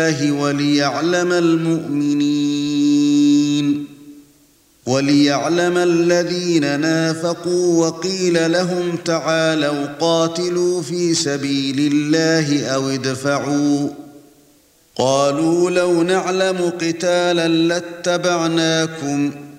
وليعلم المؤمنين وليعلم الذين نافقوا وقيل لهم تعالوا قاتلوا في سبيل الله أو ادفعوا قالوا لو نعلم قتالا لاتبعناكم